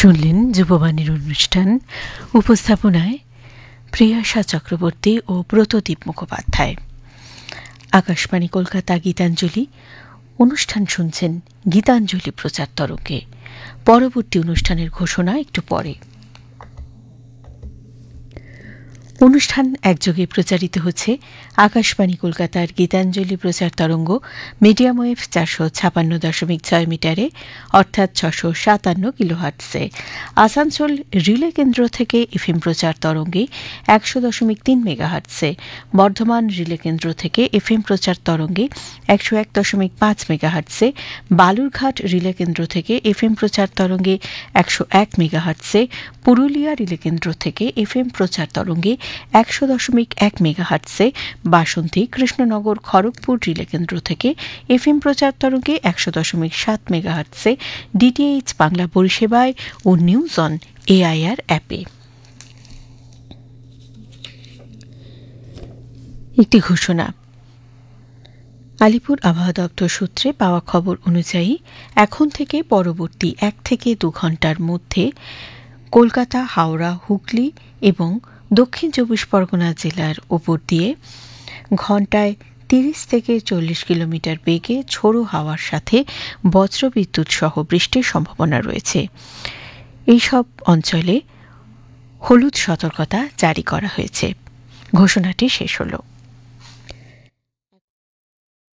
শুনলেন যুববাণীর অনুষ্ঠান। উপস্থাপনায় প্রিয়াশা চক্রবর্তী ও ব্রতদীপ মুখোপাধ্যায়। আকাশবাণী কলকাতা গীতাঞ্জলি অনুষ্ঠান শুনছেন গীতাঞ্জলি প্রচার তরঙ্গে। পরবর্তী অনুষ্ঠানের ঘোষণা একটু পরে। অনুষ্ঠান একযোগে প্রচারিত হচ্ছে আকাশবাণী কলকাতার গীতাঞ্জলি প্রচার তরঙ্গ মিডিয়াম ওয়েভ 456.6 মিটারে অর্থাৎ 657 কিলোহার্টজে, আসানসোল রিলে কেন্দ্র থেকে এফএম প্রচার তরঙ্গে 100.3 মেগাহার্টজে, বর্ধমান রিলে কেন্দ্র থেকে এফএম প্রচার তরঙ্গে 101.5 মেগাহার্টজে, বালুরঘাট রিলে কেন্দ্র থেকে এফএম প্রচার তরঙ্গে 101 মেগাহার্টজে, পুরুলিয়া রিলে কেন্দ্র থেকে এফএম প্রচার তরঙ্গে 100.1 মেগাহার্টজে, বাসন্তী কৃষ্ণনগর খড়গপুর রিলে কেন্দ্র থেকে এফএম প্রচার তরঙ্গে 100.7 মেগাহার্টজে, ডিটিএইচ বাংলা পরিষেবায় ও নিউজ অন এআইআর অ্যাপে। একটি ঘোষণা। আলিপুর আবহাওয়া দপ্তর সূত্রে পাওয়া খবর অনুযায়ী এখন থেকে পরবর্তী 1 থেকে 2 ঘণ্টার মধ্যে কলকাতা, হাওড়া, হুগলি এবং দক্ষিণ 24 পরগনা জেলার ওপর দিয়ে ঘণ্টায় 30 থেকে 40 কিলোমিটার বেগে ঝোড়ো হাওয়ার সাথে বজ্রবিদ্যুৎ সহ বৃষ্টির সম্ভাবনা রয়েছে। এইসব অঞ্চলে হলুদ সতর্কতা জারি করা হয়েছে। ঘোষণাটি শেষ হলো।